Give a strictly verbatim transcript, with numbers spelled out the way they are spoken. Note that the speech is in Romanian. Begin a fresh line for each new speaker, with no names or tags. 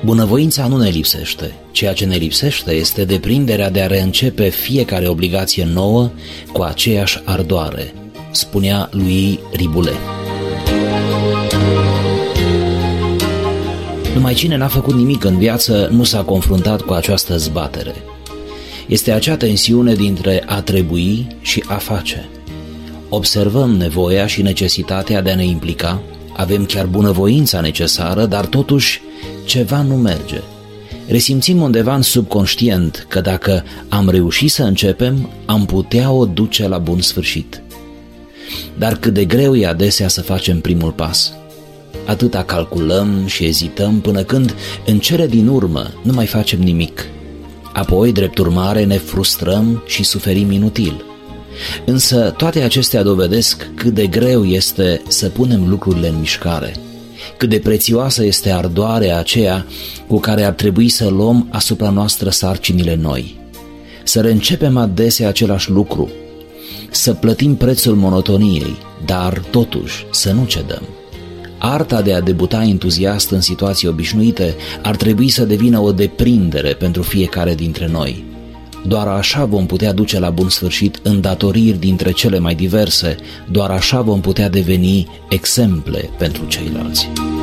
Bunăvoința nu ne lipsește. Ceea ce ne lipsește este deprinderea de a reîncepe fiecare obligație nouă cu aceeași ardoare, spunea lui Riboulet. Numai cine n-a făcut nimic în viață nu s-a confruntat cu această zbatere. Este acea tensiune dintre a trebui și a face. Observăm nevoia și necesitatea de a ne implica, avem chiar bunăvoința necesară, dar totuși ceva nu merge. Resimțim undeva în subconștient că dacă am reușit să începem, am putea o duce la bun sfârșit. Dar cât de greu e adesea să facem primul pas. Atâta calculăm și ezităm până când, în cele din urmă, nu mai facem nimic. Apoi, drept urmare, ne frustrăm și suferim inutil. Însă toate acestea dovedesc cât de greu este să punem lucrurile în mișcare, cât de prețioasă este ardoarea aceea cu care ar trebui să luăm asupra noastră sarcinile noi, să reîncepem adesea același lucru, să plătim prețul monotoniei, dar totuși să nu cedăm. Arta de a debuta entuziast în situații obișnuite ar trebui să devină o deprindere pentru fiecare dintre noi. Doar așa vom putea duce la bun sfârșit îndatoriri dintre cele mai diverse, doar așa vom putea deveni exemple pentru ceilalți.